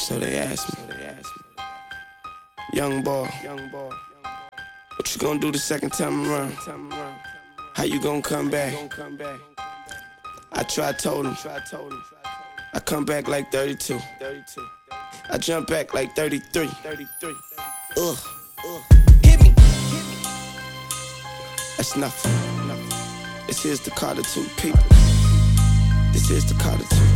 So they asked me, young boy, what you gonna do the second time around? How you gonna come back? I told him, I come back like 32. I jump back like 33. Hit me. That's nothing. This is the Carter 2 people. This is the Carter 2.